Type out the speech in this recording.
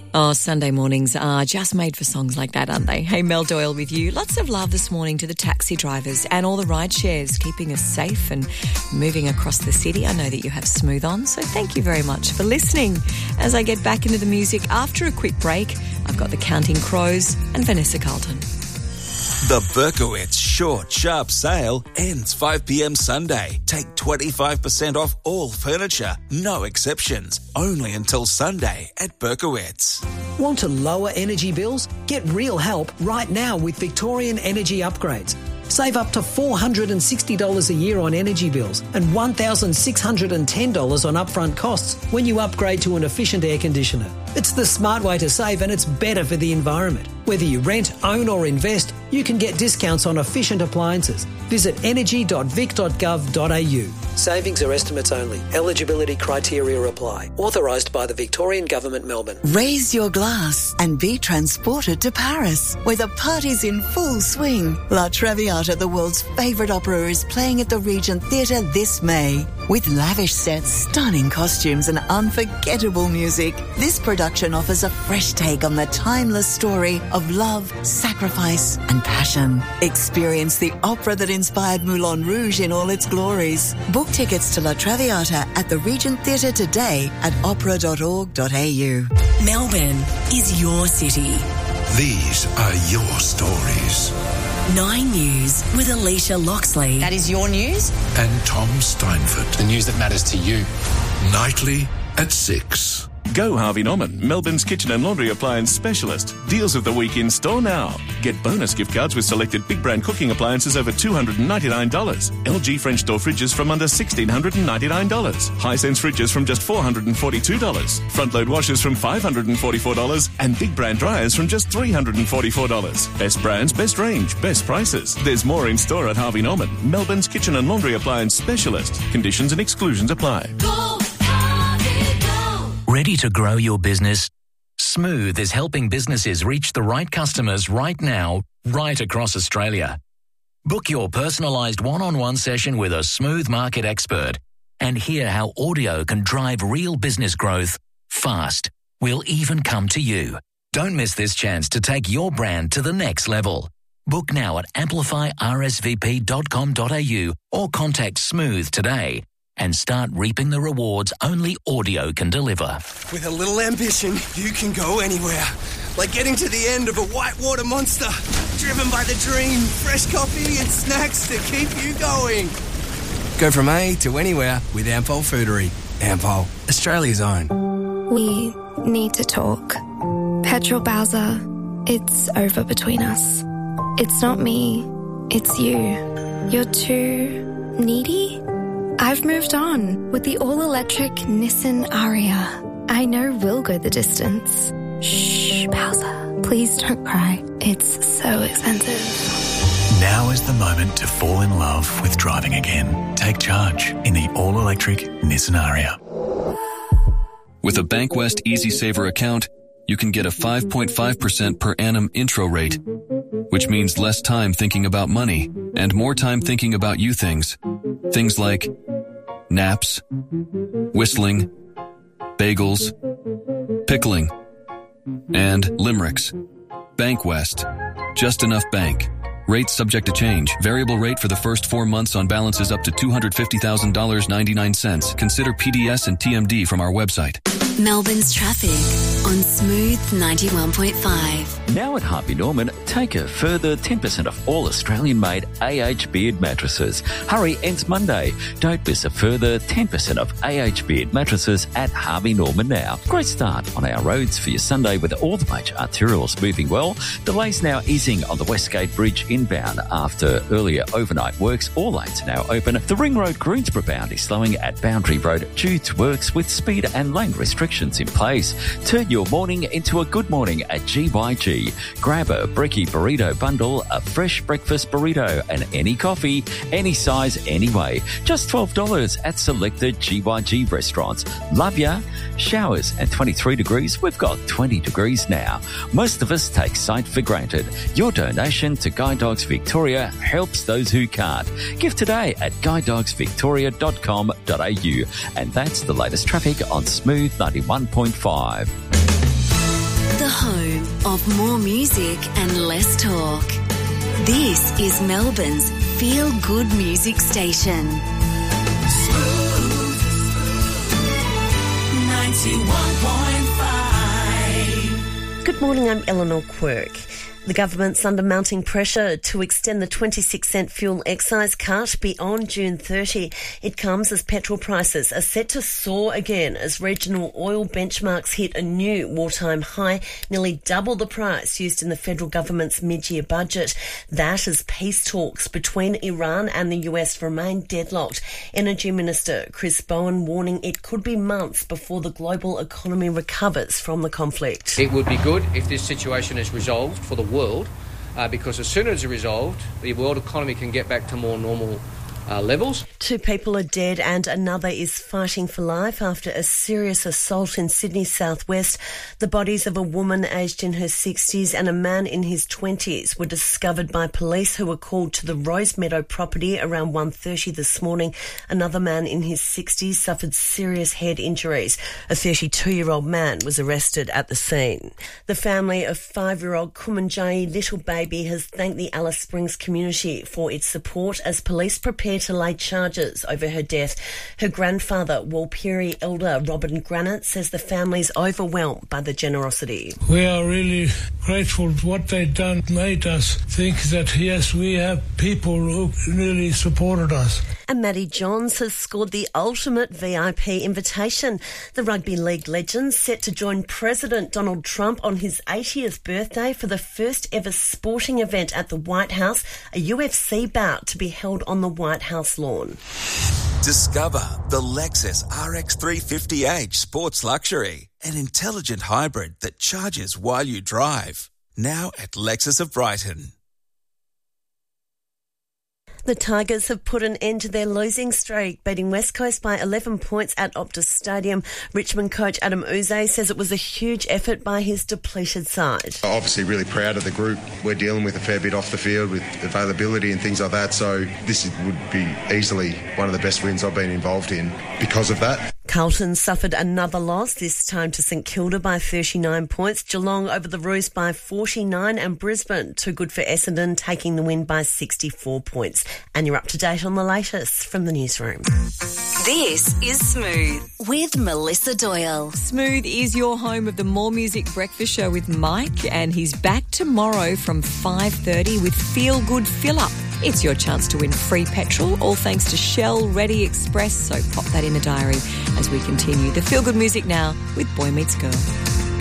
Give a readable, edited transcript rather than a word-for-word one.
Oh, Sunday mornings are just made for songs like that, aren't they? Hey, Mel Doyle with you. Lots of love this morning to the taxi drivers and all the ride shares, keeping us safe and moving across the city. I know that you have Smooth on, so thank you very much for listening. As I get back into the music after a quick break, I've got the Counting Crows and Vanessa Carlton. The Berkowitz Short Sharp Sale ends 5 p.m. Sunday. Take 25% off all furniture, no exceptions, only until Sunday at Berkowitz. Want to lower energy bills? Get real help right now with Victorian Energy Upgrades. Save up to $460 a year on energy bills and $1,610 on upfront costs when you upgrade to an efficient air conditioner. It's the smart way to save, and it's better for the environment. Whether you rent, own or invest, you can get discounts on efficient appliances. Visit energy.vic.gov.au. Savings are estimates only. Eligibility criteria apply. Authorised by the Victorian Government, Melbourne. Raise your glass and be transported to Paris, where the party's in full swing. La Traviata, the world's favourite opera, is playing at the Regent Theatre this May. With lavish sets, stunning costumes and unforgettable music, this production offers a fresh take on the timeless story of love, sacrifice and passion. Experience the opera that inspired Moulin Rouge in all its glories. Book tickets to La Traviata at the Regent Theatre today at opera.org.au. Melbourne is your city. These are your stories. 9 News with Alicia Loxley. That is your news. And Tom Steinford. The news that matters to you. Nightly at 6. Go Harvey Norman, Melbourne's kitchen and laundry appliance specialist. Deals of the week in store now. Get bonus gift cards with selected big brand cooking appliances over $299. LG French door fridges from under $1,699. Hisense fridges from just $442. Front load washers from $544. And big brand dryers from just $344. Best brands, best range, best prices. There's more in store at Harvey Norman, Melbourne's kitchen and laundry appliance specialist. Conditions and exclusions apply. Ready to grow your business? Smooth is helping businesses reach the right customers right now, right across Australia. Book your personalised one-on-one session with a Smooth market expert and hear how audio can drive real business growth fast. We'll even come to you. Don't miss this chance to take your brand to the next level. Book now at amplifyrsvp.com.au or contact Smooth today and start reaping the rewards only audio can deliver. With a little ambition, you can go anywhere. Like getting to the end of a whitewater monster. Driven by the dream, fresh coffee and snacks to keep you going. Go from A to anywhere with Ampol Foodery. Ampol, Australia's own. We need to talk. Petrol Bowser, it's over between us. It's not me, it's you. You're too needy? I've moved on with the all-electric Nissan Ariya. I know we'll go the distance. Shh, Bowser. Please don't cry. It's so expensive. Now is the moment to fall in love with driving again. Take charge in the all-electric Nissan Ariya. With a Bankwest EasySaver account, you can get a 5.5% per annum intro rate, which means less time thinking about money and more time thinking about you things. Things like naps, whistling, bagels, pickling, and limericks. Bankwest. Just enough bank. Rates subject to change. Variable rate for the first 4 months on balances up to $250,000.99. Consider PDS and TMD from our website. Melbourne's traffic on Smooth 91.5. Now at Harvey Norman, take a further 10% off all Australian-made AH Beard mattresses. Hurry, ends Monday. Don't miss a further 10% off AH Beard mattresses at Harvey Norman now. Great start on our roads for your Sunday with all the major arterials moving well. Delays now easing on the Westgate Bridge inbound after earlier overnight works. All lanes are now open. The Ring Road Greensboro bound is slowing at Boundary Road due to works with speed and lane restrictions in place. Turn your morning into a good morning at GYG. Grab a brekkie burrito bundle, a fresh breakfast burrito, and any coffee, any size, anyway. Just $12 at selected GYG restaurants. Love ya. Showers at 23 degrees. We've got 20 degrees now. Most of us take sight for granted. Your donation to Guide Dogs Victoria helps those who can't. Give today at guidedogsvictoria.com.au. And that's the latest traffic on Smooth 91.5. home of more music and less talk. This is Melbourne's Feel Good Music Station. Smooth 91.5. Good morning, I'm Eleanor Quirk. The government's under mounting pressure to extend the 26-cent fuel excise cut beyond June 30. It comes as petrol prices are set to soar again as regional oil benchmarks hit a new wartime high, nearly double the price used in the federal government's mid-year budget. That as peace talks between Iran and the US remain deadlocked. Energy Minister Chris Bowen warning it could be months before the global economy recovers from the conflict. It would be good if this situation is resolved for the world, because as soon as it's resolved, the world economy can get back to more normal levels. 2 people are dead and another is fighting for life after a serious assault in Sydney's southwest. The bodies of a woman aged in her 60s and a man in his 20s were discovered by police who were called to the Rosemeadow property around 1:30 this morning. Another man in his 60s suffered serious head injuries. A 32-year-old man was arrested at the scene. The family of 5-year-old Kumanjayi little baby has thanked the Alice Springs community for its support as police prepare to lay charges over her death. Her grandfather, Walpiri elder Robin Granite, says the family's overwhelmed by the generosity. We are really grateful for what they've done. Made us think that, yes, we have people who really supported us. And Matty Johns has scored the ultimate VIP invitation. The rugby league legend set to join President Donald Trump on his 80th birthday for the first ever sporting event at the White House, a UFC bout to be held on the White House lawn. Discover the Lexus RX 350h Sports Luxury, an intelligent hybrid that charges while you drive. Now at Lexus of Brighton. The Tigers have put an end to their losing streak, beating West Coast by 11 points at Optus Stadium. Richmond coach Adam Uze says it was a huge effort by his depleted side. Obviously really proud of the group. We're dealing with a fair bit off the field with availability and things like that, so this would be easily one of the best wins I've been involved in because of that. Carlton suffered another loss, this time to St Kilda by 39 points. Geelong over the Roos by 49 and Brisbane too good for Essendon, taking the win by 64 points. And you're up to date on the latest from the newsroom. This is Smooth with Melissa Doyle. Smooth is your home of the More Music Breakfast Show with Mike, and he's back tomorrow from 5:30 with Feel Good Fill Up. It's your chance to win free petrol, all thanks to Shell Ready Express, so pop that in the diary as we continue the Feel Good music now with Boy Meets Girl.